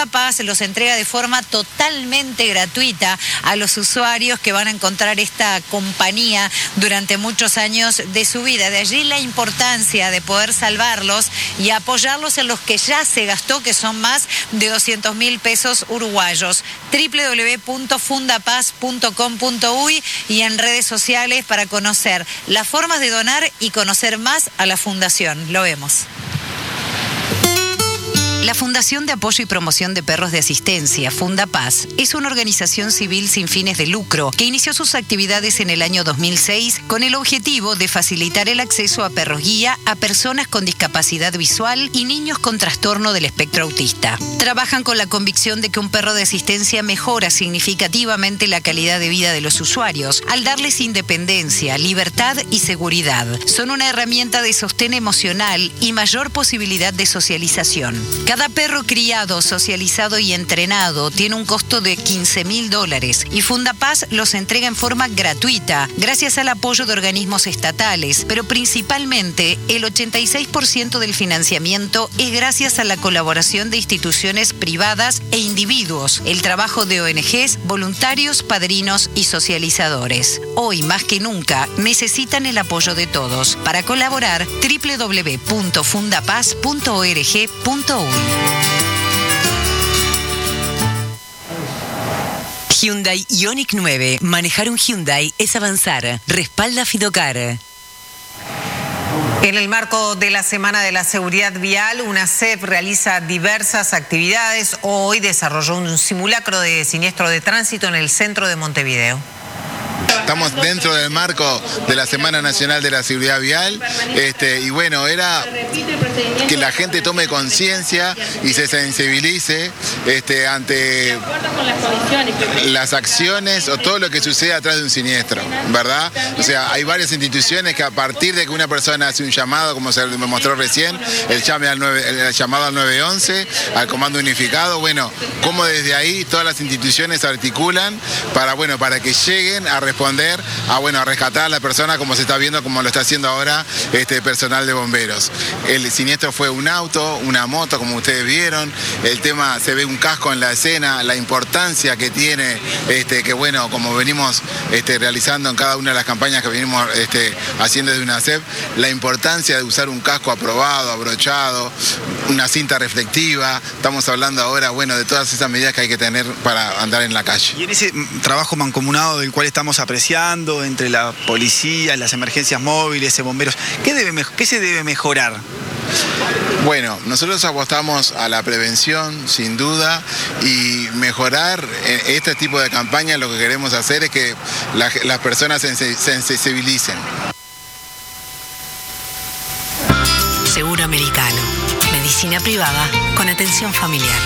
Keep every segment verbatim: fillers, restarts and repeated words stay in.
Fundapaz los entrega de forma totalmente gratuita a los usuarios que van a encontrar esta compañía durante muchos años de su vida. De allí la importancia de poder salvarlos y apoyarlos en los que ya se gastó, que son más de doscientos mil pesos uruguayos. doble u doble u doble u punto fundapaz punto com punto uy y en redes sociales para conocer las formas de donar y conocer más a la fundación. Lo vemos. La Fundación de Apoyo y Promoción de Perros de Asistencia, Fundapaz, es una organización civil sin fines de lucro que inició sus actividades en el año dos mil seis con el objetivo de facilitar el acceso a perros guía a personas con discapacidad visual y niños con trastorno del espectro autista. Trabajan con la convicción de que un perro de asistencia mejora significativamente la calidad de vida de los usuarios al darles independencia, libertad y seguridad. Son una herramienta de sostén emocional y mayor posibilidad de socialización. Cada perro criado, socializado y entrenado tiene un costo de quince mil dólares y Fundapaz los entrega en forma gratuita gracias al apoyo de organismos estatales, pero principalmente el ochenta y seis por ciento del financiamiento es gracias a la colaboración de instituciones privadas e individuos, el trabajo de O N Ges, voluntarios, padrinos y socializadores. Hoy más que nunca necesitan el apoyo de todos. Para colaborar, doble u doble u doble u punto fundapaz punto org punto uy. Hyundai Ioniq nueve. Manejar un Hyundai es avanzar. Respalda Fidocar. En el marco de la Semana de la Seguridad Vial, UNACEF realiza diversas actividades. Hoy desarrolló un simulacro de siniestro de tránsito en el centro de Montevideo. Estamos dentro del marco de la Semana Nacional de la Seguridad Vial, este, y bueno, era que la gente tome conciencia y se sensibilice este, ante las acciones o todo lo que sucede atrás de un siniestro, ¿verdad? O sea, hay varias instituciones que a partir de que una persona hace un llamado, como se me mostró recién, el, llame al nueve, el llamado al nueve once, al comando unificado, bueno, cómo desde ahí todas las instituciones se articulan para, bueno, para que lleguen a responder a, bueno, a rescatar a la persona, como se está viendo, como lo está haciendo ahora este personal de bomberos. El siniestro fue un auto, una moto, como ustedes vieron. El tema, se ve un casco en la escena, la importancia que tiene, este, que bueno, como venimos este, realizando en cada una de las campañas que venimos este, haciendo desde UNACEF, la importancia de usar un casco aprobado, abrochado, una cinta reflectiva. Estamos hablando ahora, bueno, de todas esas medidas que hay que tener para andar en la calle. Y en ese trabajo mancomunado del cual estamos apreciando entre la policía, las emergencias móviles, bomberos, ¿qué, debe, qué se debe mejorar? Bueno, nosotros apostamos a la prevención, sin duda, y mejorar este tipo de campañas. Lo que queremos hacer es que la, las personas se sensibilicen. Seguro Americano. Medicina privada con atención familiar.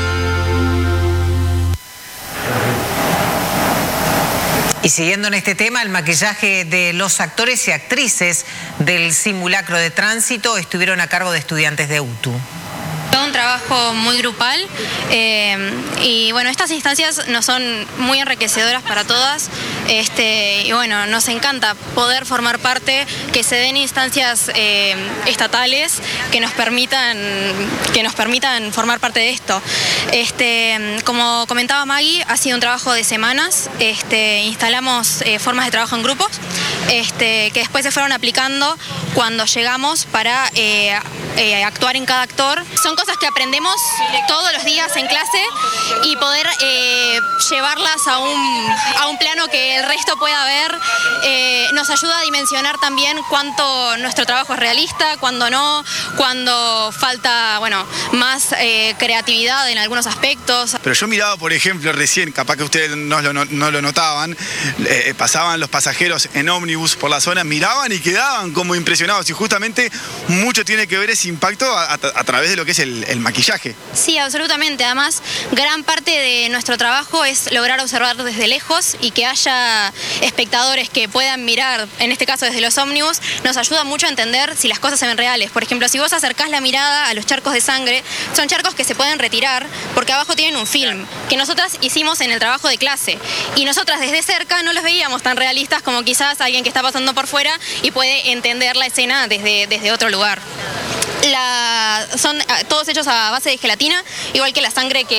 Y siguiendo en este tema, el maquillaje de los actores y actrices del simulacro de tránsito estuvieron a cargo de estudiantes de U T U. Todo un trabajo muy grupal eh, y bueno, estas instancias nos son muy enriquecedoras para todas este, y bueno, nos encanta poder formar parte, que se den instancias eh, estatales que nos permitan que nos permitan formar parte de esto. Este, como comentaba Maggie, ha sido un trabajo de semanas, este, instalamos eh, formas de trabajo en grupos este, que después se fueron aplicando cuando llegamos para eh, eh, actuar en cada actor. Son cosas que aprendemos todos los días en clase y poder eh, llevarlas a un, a un plano que el resto pueda ver eh, nos ayuda a dimensionar también cuánto nuestro trabajo es realista, cuándo no, cuando falta bueno, más eh, creatividad en algunos aspectos. Pero yo miraba, por ejemplo, recién, capaz que ustedes no lo, no lo notaban, eh, pasaban los pasajeros en ómnibus por la zona, miraban y quedaban como impresionados, y justamente mucho tiene que ver ese impacto a, a, a través de lo que es el, el maquillaje. Sí, absolutamente. Además, gran parte de nuestro trabajo es lograr observar desde lejos y que haya espectadores que puedan mirar, en este caso desde los ómnibus, nos ayuda mucho a entender si las cosas se ven reales. Por ejemplo, si vos acercás la mirada a los charcos de sangre, son charcos que se pueden retirar porque abajo tienen un film que nosotras hicimos en el trabajo de clase y nosotras desde cerca no los veíamos tan realistas como quizás alguien que está pasando por fuera y puede entender la escena desde, desde otro lugar. La, son todos hechos a base de gelatina, igual que la sangre que